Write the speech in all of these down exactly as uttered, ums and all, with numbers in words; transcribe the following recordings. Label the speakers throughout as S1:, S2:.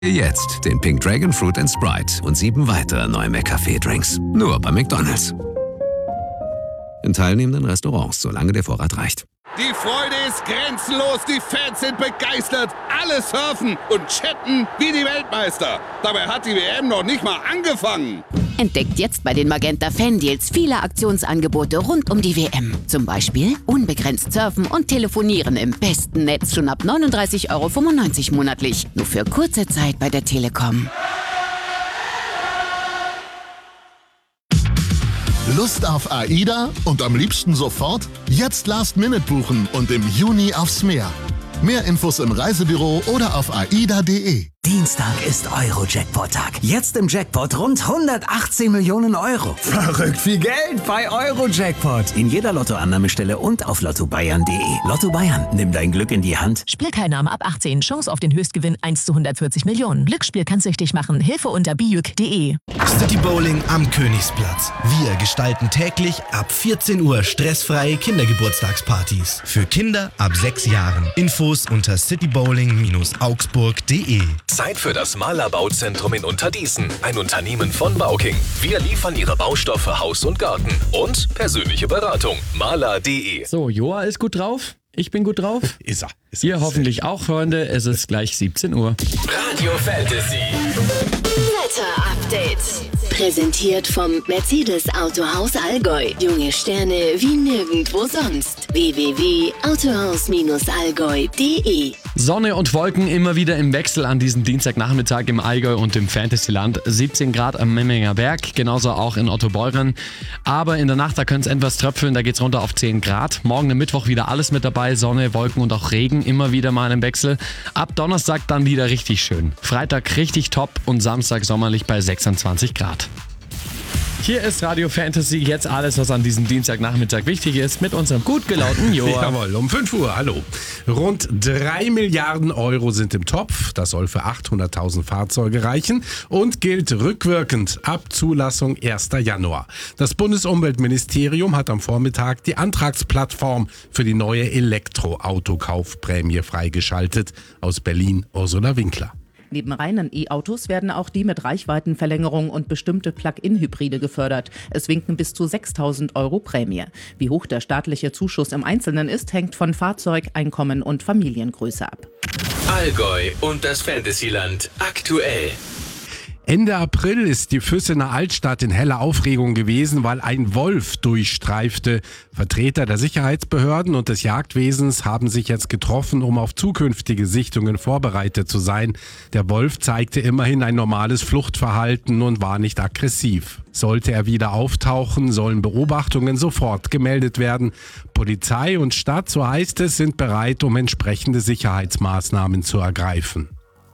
S1: Jetzt den Pink Dragon Fruit and Sprite und sieben weitere neue McCafé-Drinks. Nur bei McDonald's. In teilnehmenden Restaurants, solange der Vorrat reicht.
S2: Die Freude ist grenzenlos, die Fans sind begeistert. Alle surfen und chatten wie die Weltmeister. Dabei hat die W M noch nicht mal angefangen.
S3: Entdeckt jetzt bei den Magenta Fan-Deals viele Aktionsangebote rund um die W M. Zum Beispiel unbegrenzt surfen und telefonieren im besten Netz schon ab neununddreißig Euro fünfundneunzig monatlich. Nur für kurze Zeit bei der Telekom.
S4: Lust auf AIDA und am liebsten sofort? Jetzt Last Minute buchen und im Juni aufs Meer. Mehr Infos im Reisebüro oder auf aida punkt de.
S5: Dienstag ist Euro-Jackpot-Tag. Jetzt im Jackpot rund hundertachtzehn Millionen Euro.
S6: Verrückt viel Geld bei Euro-Jackpot.
S5: In jeder Lottoannahmestelle und auf lotto bayern punkt de. Lotto Bayern, nimm dein Glück in die Hand.
S7: Spielteilnahme ab achtzehn. Chance auf den Höchstgewinn eins zu hundertvierzig Millionen. Glücksspiel kann süchtig machen. Hilfe unter bijuk punkt de.
S8: City Bowling am Königsplatz. Wir gestalten täglich ab vierzehn Uhr stressfreie Kindergeburtstagspartys. Für Kinder ab sechs Jahren. Infos unter citybowling augsburg punkt de.
S9: Zeit für das Mahler Bauzentrum in Unterdießen. Ein Unternehmen von Bauking. Wir liefern Ihre Baustoffe Haus und Garten. Und persönliche Beratung. Mahler punkt de.
S10: So, Joa ist gut drauf. Ich bin gut drauf.
S11: Ist er. Ist
S10: Ihr hoffentlich auch, Freunde. Es ist gleich siebzehn Uhr.
S9: Radio Fantasy.
S12: Wetter-Update. Präsentiert vom Mercedes Autohaus Allgäu. Junge Sterne wie nirgendwo sonst. w w w punkt autohaus allgäu punkt de.
S10: Sonne und Wolken immer wieder im Wechsel an diesem Dienstagnachmittag im Allgäu und im Fantasyland. siebzehn Grad am Memminger Berg, genauso auch in Ottobeuren. Aber in der Nacht, da könnte es etwas tröpfeln, da geht es runter auf zehn Grad. Morgen am Mittwoch wieder alles mit dabei, Sonne, Wolken und auch Regen, immer wieder mal im Wechsel. Ab Donnerstag dann wieder richtig schön. Freitag richtig top und Samstag sommerlich bei sechsundzwanzig Grad. Hier ist Radio Fantasy, jetzt alles, was an diesem Dienstagnachmittag wichtig ist, mit unserem gut gelaunten Joa.
S11: Jawohl, um fünf Uhr, hallo. Rund drei Milliarden Euro sind im Topf. Das soll für achthunderttausend Fahrzeuge reichen und gilt rückwirkend ab Zulassung ersten Januar. Das Bundesumweltministerium hat am Vormittag die Antragsplattform für die neue Elektroautokaufprämie freigeschaltet. Aus Berlin, Ursula Winkler.
S13: Neben reinen E-Autos werden auch die mit Reichweitenverlängerung und bestimmte Plug-in-Hybride gefördert. Es winken bis zu sechstausend Euro Prämie. Wie hoch der staatliche Zuschuss im Einzelnen ist, hängt von Fahrzeug, Einkommen und Familiengröße ab.
S9: Allgäu und das Fantasyland aktuell.
S11: Ende April ist die Füssener Altstadt in heller Aufregung gewesen, weil ein Wolf durchstreifte. Vertreter der Sicherheitsbehörden und des Jagdwesens haben sich jetzt getroffen, um auf zukünftige Sichtungen vorbereitet zu sein. Der Wolf zeigte immerhin ein normales Fluchtverhalten und war nicht aggressiv. Sollte er wieder auftauchen, sollen Beobachtungen sofort gemeldet werden. Polizei und Stadt, so heißt es, sind bereit, um entsprechende Sicherheitsmaßnahmen zu ergreifen.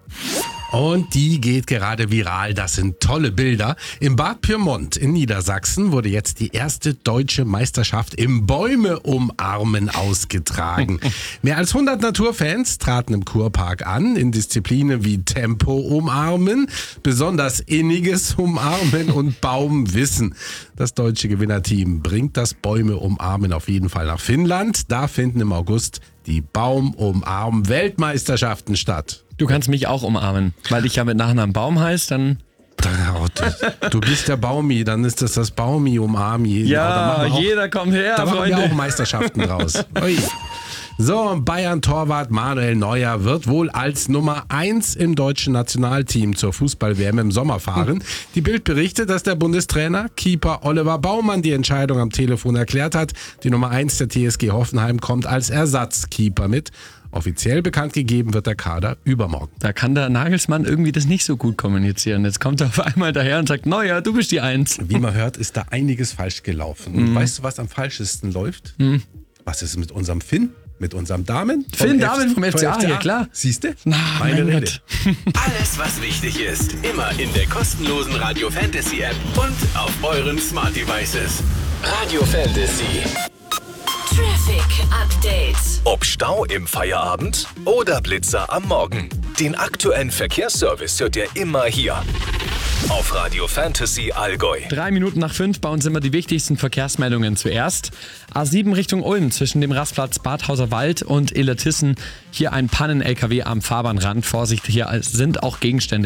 S11: Und die geht gerade viral. Das sind tolle Bilder. Im Bad Pyrmont in Niedersachsen wurde jetzt die erste deutsche Meisterschaft im Bäume umarmen ausgetragen. Mehr als hundert Naturfans traten im Kurpark an, in Disziplinen wie Tempo umarmen, besonders inniges Umarmen und Baumwissen. Das deutsche Gewinnerteam bringt das Bäume umarmen auf jeden Fall nach Finnland. Da finden im August die Baum-Umarm-Weltmeisterschaften statt.
S10: Du kannst mich auch umarmen, weil ich ja mit Nachnamen Baum heißt, dann...
S11: Du bist der Baumi, dann ist das das Baumi-Umarmi.
S10: Ja,
S11: ja auch,
S10: jeder kommt her,
S11: da machen
S10: Freunde.
S11: wir auch Meisterschaften draus. Ui. So, Bayern-Torwart Manuel Neuer wird wohl als Nummer eins im deutschen Nationalteam zur Fußball-W M im Sommer fahren. Die Bild berichtet, dass der Bundestrainer, Keeper Oliver Baumann, die Entscheidung am Telefon erklärt hat. Die Nummer eins der T S G Hoffenheim kommt als Ersatzkeeper mit. Offiziell bekannt gegeben wird der Kader übermorgen.
S10: Da kann der Nagelsmann irgendwie das nicht so gut kommunizieren. Jetzt kommt er auf einmal daher und sagt, Neuer, du bist die Eins.
S11: Wie man hört, ist da einiges falsch gelaufen.
S10: Mhm.
S11: Und weißt du, was am falschesten läuft?
S10: Mhm.
S11: Was ist mit unserem Finn? Mit unserem Damen?
S10: Finn Damen vom F C A, ja klar.
S11: Siehst du?
S10: Na,
S11: meine
S10: mein
S11: Rede.
S9: Alles, was wichtig ist, immer in der kostenlosen Radio Fantasy App und auf euren Smart Devices. Radio Fantasy.
S12: Traffic Update.
S9: Ob Stau im Feierabend oder Blitzer am Morgen. Den aktuellen Verkehrsservice hört ihr immer hier. auf Radio Fantasy Allgäu.
S10: Drei Minuten nach fünf, bei uns immer die wichtigsten Verkehrsmeldungen zuerst. A sieben Richtung Ulm zwischen dem Rastplatz Badhauser Wald und Illertissen. Hier ein Pannen-L K W am Fahrbahnrand. Vorsicht, hier sind auch Gegenstände